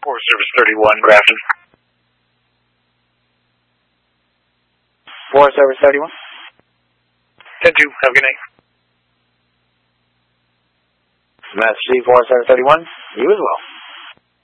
Forest Service 31, Grafton. Forest Service 31. 10-2, have a good night. Master Chief, Forest Service 31. You as well.